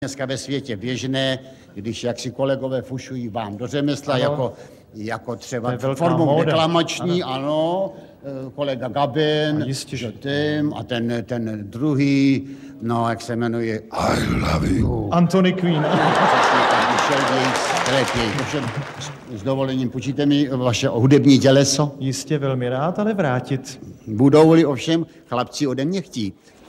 dneska ve světě běžné, když jaksi kolegové fušují vám do řemesla, jako třeba formou deklamační, ano, kolega Gabin, a ten druhý, no, jak se jmenuje, I love you. Anthony Quinn. Ovšem, s dovolením, počíte mi vaše hudební těleso? Jistě velmi rád, ale vrátit. Budou-li ovšem chlapci ode mě chtít.